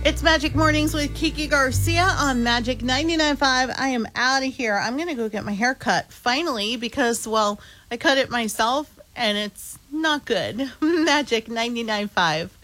It's Magic Mornings with Kiki Garcia on Magic 99.5. I am out of here. I'm going to go get my hair cut finally because, well, I cut it myself and it's not good. Magic 99.5.